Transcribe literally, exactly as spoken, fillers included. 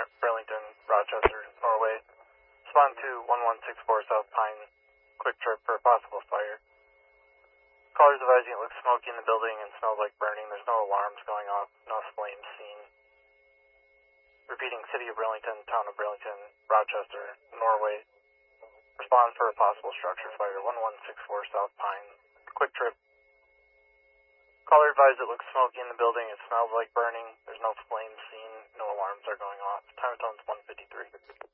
Burlington, Rochester, Norway. Respond to one one six four South Pine. Quick trip for a possible fire. Callers advising it looks smoky in the building and smells like burning. There's no alarms going off, no flames seen. Repeating, City of Burlington, Town of Burlington, Rochester, Norway. Respond for a possible structure fire, one one six four South Pine. Quick trip. Caller advised it looks smoky in the building. It smells like burning. There's no flames seen. No alarms are going off. Time zone's one fifty-three.